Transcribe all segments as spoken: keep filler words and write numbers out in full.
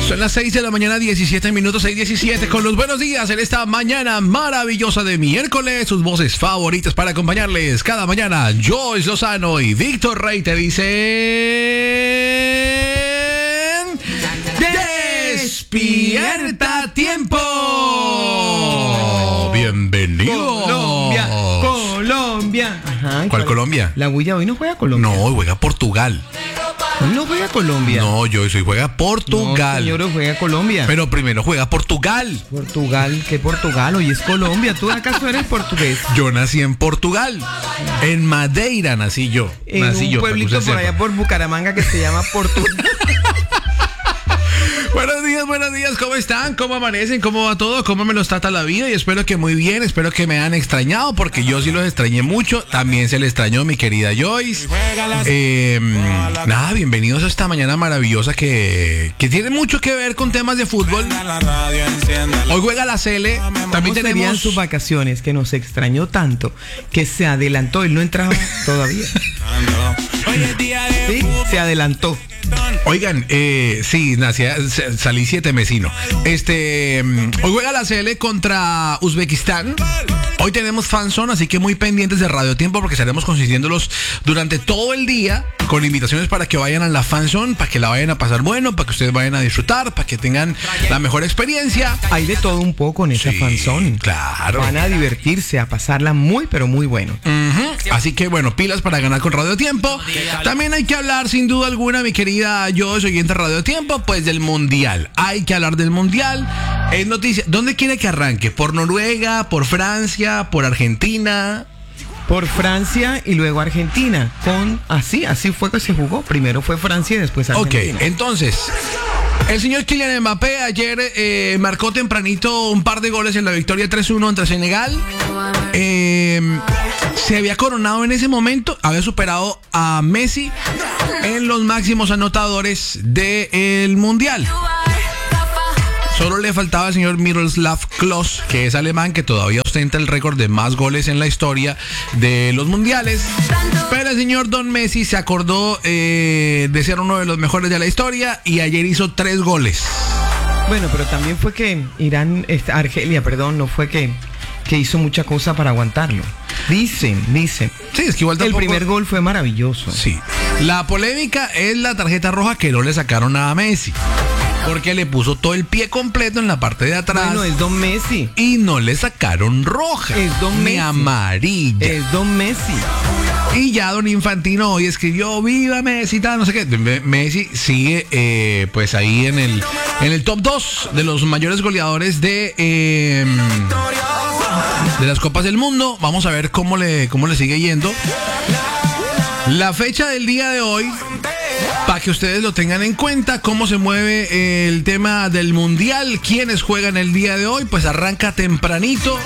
Son las seis de la mañana, diecisiete minutos, seis diecisiete, con los buenos días en esta mañana maravillosa de miércoles. Sus voces favoritas para acompañarles cada mañana. Joyce Lozano y Víctor Rey te dicen... ¡Despierta a tiempo! Bienvenido. Colombia, Colombia. Ajá, ¿Cuál Colombia? La Huilla hoy no juega Colombia. No, juega Portugal. Hoy no juega Colombia. No, yo soy juega Portugal. No, señor, hoy juega Colombia. Pero primero juega Portugal. Portugal, ¿qué Portugal? Hoy es Colombia. ¿Tú acaso eres portugués? Yo nací en Portugal. En Madeira nací yo. En nací un yo, pueblito por allá por Bucaramanga que se llama Portugal. Buenos días, buenos días, ¿cómo están? ¿Cómo amanecen? ¿Cómo va todo? ¿Cómo me los trata la vida? Y espero que muy bien, espero que me han extrañado, porque yo sí los extrañé mucho. También se le extrañó mi querida Joyce. Eh, nada, bienvenidos a esta mañana maravillosa que, que tiene mucho que ver con temas de fútbol. Hoy juega la Cele. También tenemos sus vacaciones, que nos extrañó tanto que se adelantó. Él no entraba todavía. Sí, se adelantó. Oigan, eh, sí, nací, salí siete mesino. Este, hoy juega la Cele contra Uzbekistán. Hoy tenemos fanzone, así que muy pendientes de Radio Tiempo, porque estaremos consintiéndolos durante todo el día con invitaciones para que vayan a la fanzone, para que la vayan a pasar bueno, para que ustedes vayan a disfrutar, para que tengan la mejor experiencia. Hay de todo un poco en esa sí, fanzone. Claro. Van a divertirse, a pasarla muy, pero muy bueno. Uh-huh. Así que bueno, pilas para ganar con Radio Tiempo. También hay que hablar, sin duda alguna, mi querida yo, soy oyente de Radio Tiempo, pues del Mundial. Hay que hablar del Mundial. Es noticia. ¿Dónde quiere que arranque? ¿Por Noruega? ¿Por Francia? ¿Por Argentina? Por Francia y luego Argentina. Con así, así fue que se jugó. Primero fue Francia y después Argentina. Ok, entonces, el señor Kylian Mbappé ayer eh, marcó tempranito un par de goles en la victoria tres uno ante Senegal. Eh, se había coronado en ese momento, había superado a Messi en los máximos anotadores del Mundial. Solo le faltaba al señor Miroslav Klose, que es alemán, que todavía ostenta el récord de más goles en la historia de los mundiales. Pero el señor Don Messi se acordó eh, de ser uno de los mejores de la historia y ayer hizo tres goles. Bueno, pero también fue que Irán, Argelia, perdón, no fue que, que hizo mucha cosa para aguantarlo. Dicen, dicen. Sí, es que igual tampoco... El primer gol fue maravilloso. Sí. La polémica es la tarjeta roja que no le sacaron a Messi, porque le puso todo el pie completo en la parte de atrás. Bueno, es Don Messi. Y no le sacaron roja. Es Don Messi. Ni amarilla. Es Don Messi. Y ya Don Infantino hoy escribió viva Messi, tal, no sé qué. Messi sigue eh, pues ahí en el en el top dos de los mayores goleadores de eh, de las Copas del Mundo. Vamos a ver cómo le cómo le sigue yendo. La fecha del día de hoy, para que ustedes lo tengan en cuenta, cómo se mueve el tema del Mundial, quiénes juegan el día de hoy, pues arranca tempranito.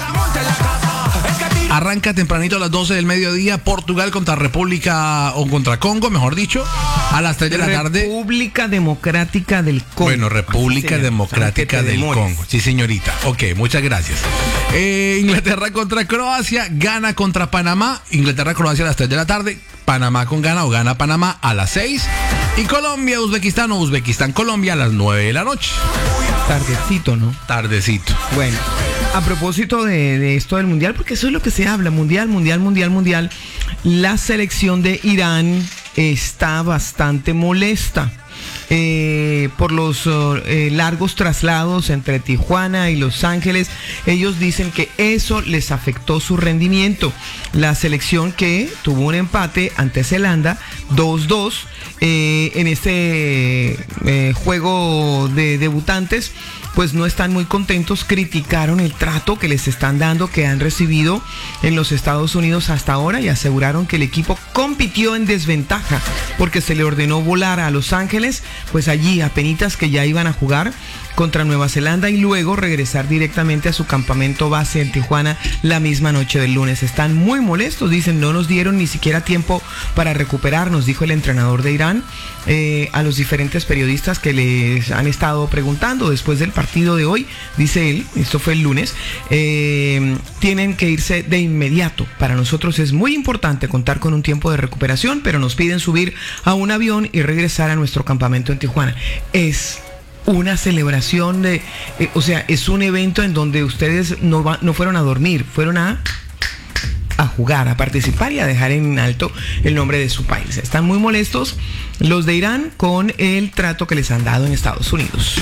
Arranca tempranito a las doce del mediodía, Portugal contra República, o contra Congo, mejor dicho, a las tres de la tarde. República Democrática del Congo. Bueno, República sí, Democrática del demores. Congo. Sí, señorita. Ok, muchas gracias. Eh, Inglaterra contra Croacia, Ghana contra Panamá. Inglaterra-Croacia a las tres de la tarde. Panamá con Ghana o Ghana-Panamá a las seis. Y Colombia-Uzbekistán o Uzbekistán-Colombia a las nueve de la noche. Tardecito, ¿no? Tardecito. Bueno, a propósito de, de esto del Mundial, porque eso es lo que se habla, Mundial, Mundial, Mundial, Mundial. La selección de Irán está bastante molesta. Eh, por los eh, largos traslados entre Tijuana y Los Ángeles. Ellos dicen que eso les afectó su rendimiento. La selección que tuvo un empate ante Zelanda dos dos eh, en este eh, juego de debutantes, pues no están muy contentos. Criticaron el trato que les están dando, que han recibido en los Estados Unidos hasta ahora, y aseguraron que el equipo compitió en desventaja porque se le ordenó volar a Los Ángeles, pues allí apenitas que ya iban a jugar contra Nueva Zelanda y luego regresar directamente a su campamento base en Tijuana la misma noche del lunes. Están muy molestos, dicen, no nos dieron ni siquiera tiempo para recuperarnos, dijo el entrenador de Irán eh, a los diferentes periodistas que les han estado preguntando después del partido de hoy. Dice él, esto fue el lunes, eh, tienen que irse de inmediato. Para nosotros es muy importante contar con un tiempo de recuperación, pero nos piden subir a un avión y regresar a nuestro campamento en Tijuana. Es una celebración de, eh, o sea, es un evento en donde ustedes no, va, no fueron a dormir, fueron a a jugar, a participar y a dejar en alto el nombre de su país. Están muy molestos los de Irán con el trato que les han dado en Estados Unidos.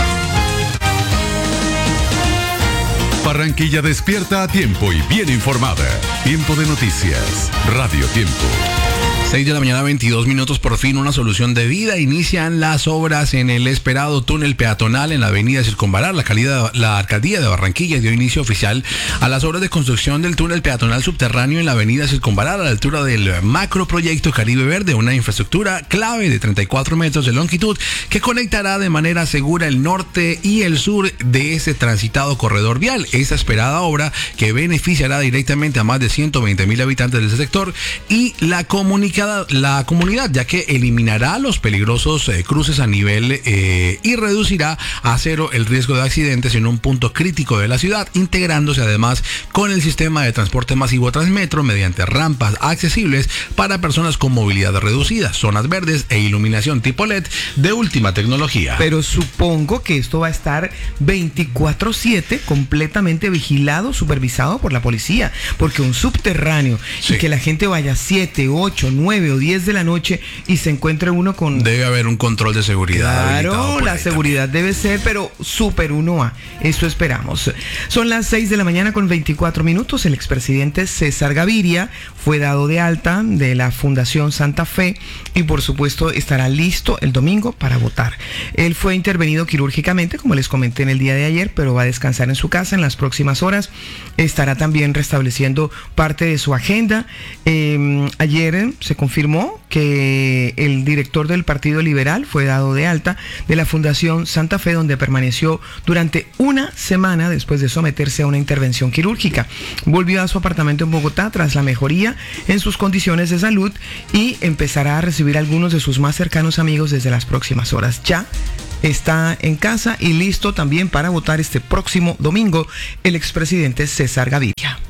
Barranquilla despierta a tiempo y bien informada. Tiempo de noticias. Radio Tiempo. seis de la mañana, veintidós minutos, por fin una solución de vida. Inician las obras en el esperado túnel peatonal en la avenida Circunvalar. La, calidad, la alcaldía de Barranquilla dio inicio oficial a las obras de construcción del túnel peatonal subterráneo en la avenida Circunvalar a la altura del macroproyecto Caribe Verde, una infraestructura clave de treinta y cuatro metros de longitud que conectará de manera segura el norte y el sur de ese transitado corredor vial. Esta esperada obra que beneficiará directamente a más de ciento veinte mil habitantes de ese sector y la comunicación la comunidad, ya que eliminará los peligrosos eh, cruces a nivel eh, y reducirá a cero el riesgo de accidentes en un punto crítico de la ciudad, integrándose además con el sistema de transporte masivo Transmetro mediante rampas accesibles para personas con movilidad reducida, zonas verdes e iluminación tipo L E D de última tecnología. Pero supongo que esto va a estar veinticuatro siete completamente vigilado, supervisado por la policía, porque un subterráneo sí. Y que la gente vaya siete, ocho, nueve o diez de la noche y se encuentre uno con... Debe haber un control de seguridad. Claro, la seguridad también debe ser, pero súper uno A. Eso esperamos. Son las seis de la mañana con veinticuatro minutos. El expresidente César Gaviria fue dado de alta de la Fundación Santa Fe y por supuesto estará listo el domingo para votar. Él fue intervenido quirúrgicamente, como les comenté en el día de ayer, pero va a descansar en su casa en las próximas horas. Estará también restableciendo parte de su agenda. Eh, ayer se confirmó que el director del Partido Liberal fue dado de alta de la Fundación Santa Fe, donde permaneció durante una semana después de someterse a una intervención quirúrgica. Volvió a su apartamento en Bogotá tras la mejoría en sus condiciones de salud y empezará a recibir a algunos de sus más cercanos amigos desde las próximas horas. Ya está en casa y listo también para votar este próximo domingo el expresidente César Gaviria.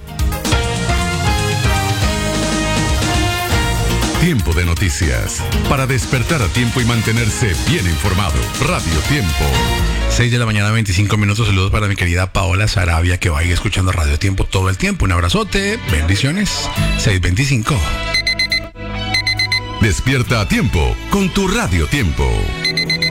Tiempo de noticias. Para despertar a tiempo y mantenerse bien informado. Radio Tiempo. seis de la mañana, veinticinco minutos. Saludos para mi querida Paola Sarabia, que va a ir escuchando Radio Tiempo todo el tiempo. Un abrazote. Bendiciones. seis veinticinco. Despierta a tiempo con tu Radio Tiempo.